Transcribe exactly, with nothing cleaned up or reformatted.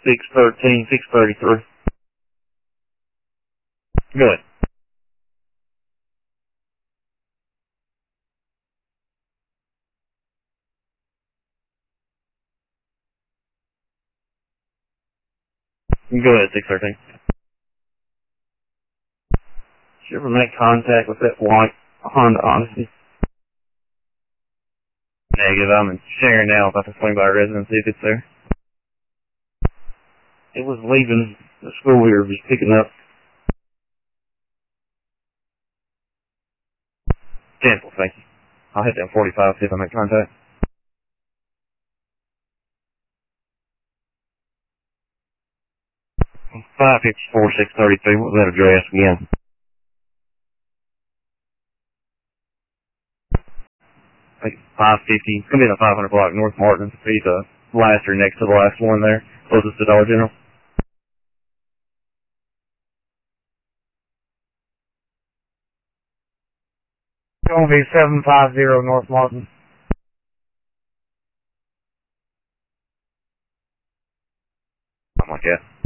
six thirteen, six thirty-three. Go ahead. Go ahead, six thirteen. Did you ever make contact with that white Honda Odyssey? Negative. I'm in Sharon now, about to swing by a residence, see if it's there. It was leaving the school we were just picking up. Cancel, thank you. I'll hit down forty-five, see if I make contact. five fifty-four, six thirty-three, what was that address again? five fifty, it's going to be in the five hundred block, North Martin. Be the last or next to the last one there, closest to Dollar General. It's going to be seven five zero North Martin. Something like that.